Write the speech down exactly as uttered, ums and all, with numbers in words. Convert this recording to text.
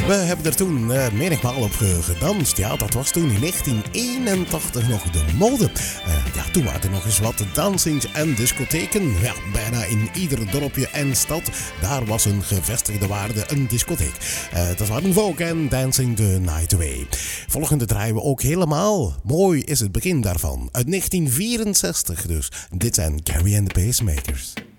We hebben er toen uh, menigmaal op uh, gedanst. Ja, dat was toen in negentien eenentachtig nog de mode. Uh, ja, toen waren er nog eens wat dansings en discotheken. Ja, bijna in ieder dorpje en stad. Daar was een gevestigde waarde een discotheek. Uh, dat waren Vogue en Dancing the Night Away. Volgende draaien we ook helemaal. Mooi is het begin daarvan. Uit negentien vierenzestig dus. Dit zijn Carrie and the Pacemakers.